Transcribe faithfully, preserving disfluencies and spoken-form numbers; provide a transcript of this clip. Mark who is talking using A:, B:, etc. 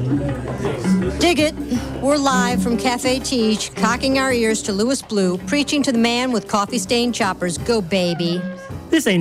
A: Dig it. We're live from Cafe Tige, cocking our ears to Louis Blue, preaching to the man with coffee-stained choppers. Go, baby.
B: This ain't